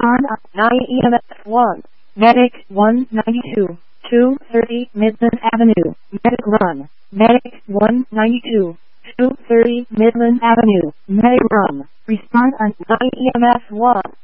Respond on 9 EMS 1. Medic 192. 230 Midland Avenue. Medic run. Medic 192. 230 Midland Avenue. Medic run. Respond on 9 EMS 1.